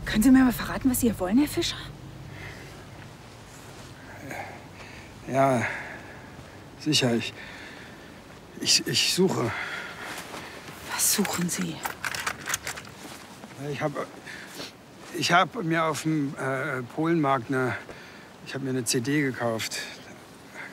Können Sie mir mal verraten, was Sie hier wollen, Herr Fischer? Ja, sicher. Ich suche. Was suchen Sie? Ich hab mir auf dem Polenmarkt eine CD gekauft.